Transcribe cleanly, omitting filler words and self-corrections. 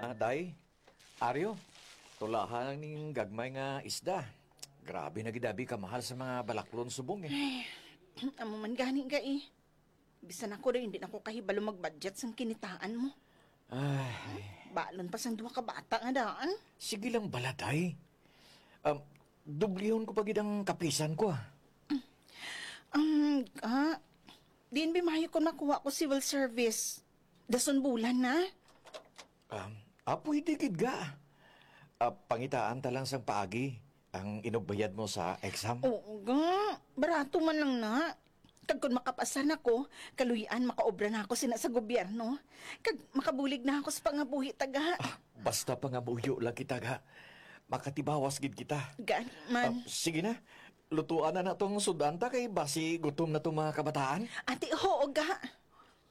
Day, Aryo, tulahan ning gagmay nga isda. Grabe na gidabi ka mahal sa mga balaklon subong eh. Amo man gani ka eh. Bisan ako rin, hindi na ako kahibalo mag-budget sang kinitaan mo. Ay, Balon pa sang duwa ka bata nga daan. sige lang bala, Day. Dublihon ko pagid ang kapisan ko ah. Diin bimayo ko nakuha ko civil service. Dason bulan na. Pwede gid ga. Pangitaan ta lang sang paagi ang inugbayad mo sa exam. Oo nga, barato man lang na. Kag kung makapasan ako, kaluyan makaobra na ako sina sa gobyerno. Kag makabulig na ako sa pangabuhi taga. Basta pangabuyo lang kita ga. Makatibawas gid kita. Gani man. Sige na. Lutuan na tong sudanta kay basi gutom na tong mga kabataan. Ate, oo ga.